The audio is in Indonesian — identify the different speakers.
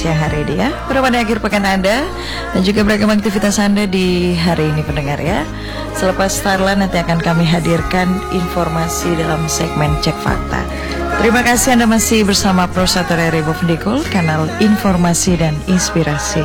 Speaker 1: siang hari ini ya. Menemani akhir pekan Anda dan juga beragam aktivitas Anda di hari ini pendengar ya. Selepas Starlan nanti akan kami hadirkan informasi dalam segmen Cek Fakta. Terima kasih Anda masih bersama Pro 1 Revo Pendikul, kanal informasi dan inspirasi.